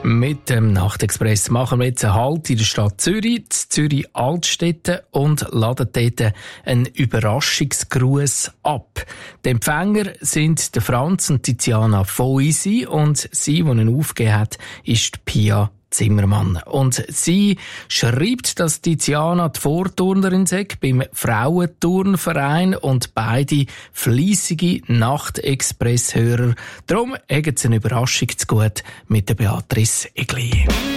Mit dem Nachtexpress machen wir jetzt einen Halt in der Stadt Zürich, Zürich Altstädte, und laden dort einen Überraschungsgruß ab. Die Empfänger sind der Franz und Tiziana Foisi, und sie, die ihn aufgegeben hat, ist Pia Zimmermann. Und sie schreibt, dass Tiziana die Vorturnerin sei beim Frauenturnverein und beide fleissige Nachtexpress-Hörer. Darum haben sie eine Überraschung zu gut mit der Beatrice Egli.